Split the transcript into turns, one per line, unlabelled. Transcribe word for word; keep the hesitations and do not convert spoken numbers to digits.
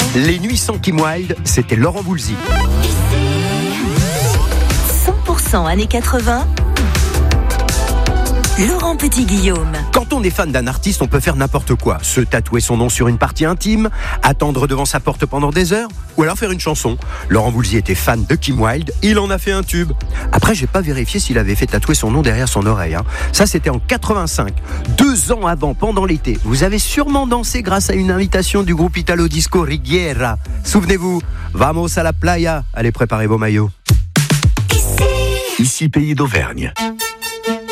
Les nuits sans Kim Wilde, c'était Laurent Voulzy.
cent pour cent années quatre-vingts. Laurent Petit-Guillaume.
Quand on est fan d'un artiste, on peut faire n'importe quoi. Se tatouer son nom sur une partie intime, attendre devant sa porte pendant des heures, ou alors faire une chanson. Laurent Voulzy était fan de Kim Wilde, il en a fait un tube. Après, j'ai pas vérifié s'il avait fait tatouer son nom derrière son oreille. Hein. Ça, c'était en quatre-vingt-cinq. Deux ans avant, pendant l'été. Vous avez sûrement dansé grâce à une invitation du groupe Italo Disco Rigiera. Souvenez-vous, vamos à la playa. Allez, préparez vos maillots.
Ici, pays d'Auvergne.